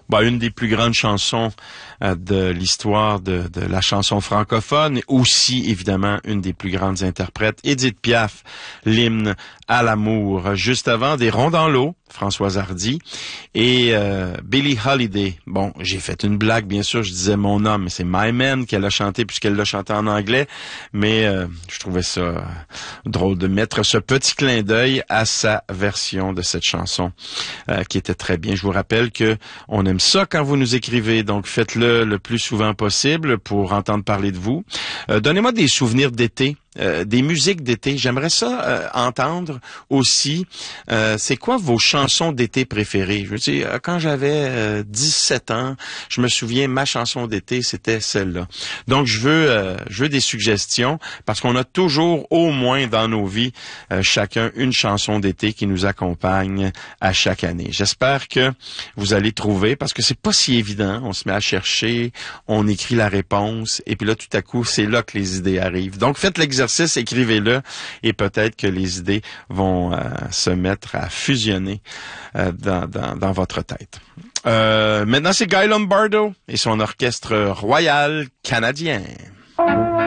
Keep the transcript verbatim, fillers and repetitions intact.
bah, une des plus grandes chansons euh, de l'histoire de, de la chanson francophone, et aussi évidemment une des plus grandes interprètes, Édith Piaf, l'hymne à l'amour. Juste avant, des ronds dans l'eau, Françoise Hardy, et euh, Billie Holiday. Bon, j'ai fait une blague, bien sûr, je disais mon homme, mais c'est My Man qu'elle a chanté puisqu'elle l'a chanté en anglais, mais euh, je trouvais ça euh, drôle de mettre ce petit clin d'œil à sa version de cette chanson euh, qui était très bien. Je vous rappelle que on aime ça quand vous nous écrivez, donc faites-le le plus souvent possible pour entendre parler de vous. Euh, donnez-moi des souvenirs d'été. Euh, des musiques d'été. J'aimerais ça euh, entendre aussi. Euh, c'est quoi vos chansons d'été préférées? Je veux dire, quand j'avais euh, dix-sept ans, je me souviens, ma chanson d'été, c'était celle-là. Donc, je veux, euh, je veux des suggestions parce qu'on a toujours, au moins dans nos vies, euh, chacun une chanson d'été qui nous accompagne à chaque année. J'espère que vous allez trouver, parce que c'est pas si évident. On se met à chercher, on écrit la réponse, et puis là, tout à coup, c'est là que les idées arrivent. Donc, faites l'exercice. Écrivez-le et peut-être que les idées vont euh, se mettre à fusionner euh, dans, dans, dans votre tête. Euh, maintenant, c'est Guy Lombardo et son orchestre royal canadien.